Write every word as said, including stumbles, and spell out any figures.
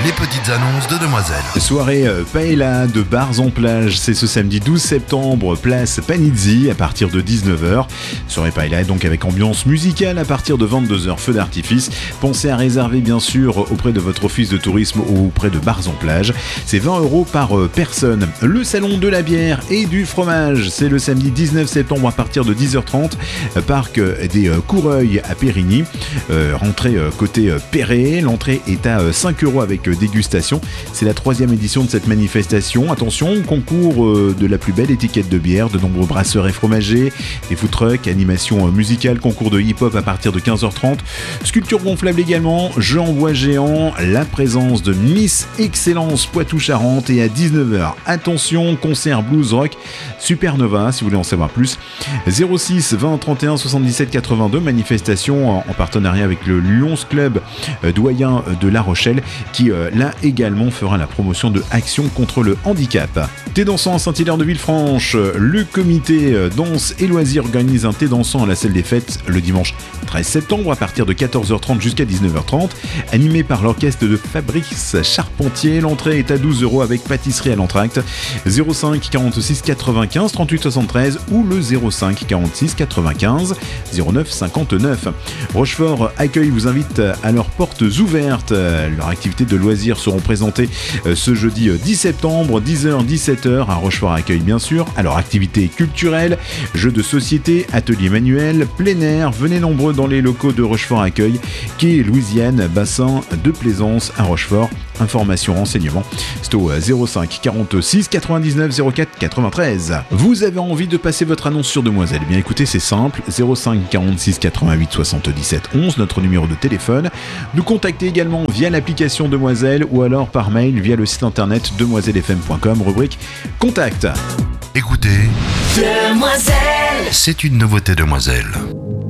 les petites annonces de Demoiselle. Soirée euh, paella de bars en plage, c'est ce samedi douze septembre, place Panizzi à partir de dix-neuf heures. Soirée paella donc avec ambiance musicale à partir de vingt-deux heures, feu d'artifice. Pensez à réserver bien sûr auprès de votre office de tourisme ou auprès de bars en plage. C'est vingt euros par euh, personne. Le salon de la bière et du fromage, c'est le samedi dix-neuf septembre à partir de dix heures trente, euh, parc euh, des euh, Coureuils à Périgny. Euh, rentrée euh, côté euh, Perret, l'entrée est à euh, cinq euros avec euh, dégustation. C'est la troisième édition de cette manifestation. Attention, concours euh, de la plus belle étiquette de bière, de nombreux brasseurs et fromagers, des food trucks, animation euh, musicale, concours de hip-hop à partir de quinze heures trente, sculpture gonflable également, jeux en bois géant, la présence de Miss Excellence Poitou-Charentes et à dix-neuf heures, attention, concert blues rock Supernova, si vous voulez en savoir plus. zéro six vingt trente et un soixante-dix-sept quatre-vingt-deux, manifestation en, en partenariat avec le Lions Club euh, doyen de La Rochelle qui euh, là également fera la promotion de Action contre le handicap. Thé dansant à Saint-Hilaire de Villefranche, le comité euh, danse et loisirs organise un thé dansant à la salle des fêtes le dimanche treize septembre à partir de quatorze heures trente jusqu'à dix-neuf heures trente, animé par l'orchestre de Fabrice Charpentier. L'entrée est à douze euros avec pâtisserie à l'entracte. Zéro cinq quarante-six quatre-vingt-quinze trente-huit soixante-treize ou le zéro cinq quarante-six quatre-vingt-quinze zéro neuf cinquante-neuf. Rochefort Accueil vous invite à leurs portes ouvertes. Leurs activités de loisirs seront présentées ce jeudi dix septembre, dix heures dix-sept heures à Rochefort Accueil bien sûr. Alors activités culturelles, jeux de société, ateliers manuels, plein air, venez nombreux dans les locaux de Rochefort Accueil, quai Louisiane, bassin de plaisance à Rochefort. Informations, renseignements, c'est au zéro cinq quarante-six quatre-vingt-dix-neuf zéro quatre quatre-vingt-treize. Vous avez envie de passer votre annonce sur Demoiselle? Eh bien écoutez, c'est simple, zéro cinq quarante-six quatre-vingt-huit soixante-dix-sept onze, notre numéro de téléphone. Nous contacter également via l'application Demoiselle ou alors par mail via le site internet demoiselle f m point com, rubrique Contact. Écoutez, Demoiselle, c'est une nouveauté Demoiselle.